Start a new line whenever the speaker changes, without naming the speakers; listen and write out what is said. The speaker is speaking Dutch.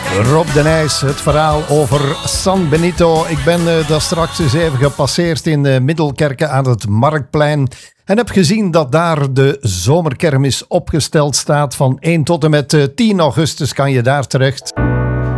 Rob de Nijs, het verhaal over San Benito. Ik ben daar straks eens even gepasseerd in Middelkerken aan het Marktplein en heb gezien dat daar de zomerkermis opgesteld staat. Van 1 tot en met 10 augustus kan je daar terecht.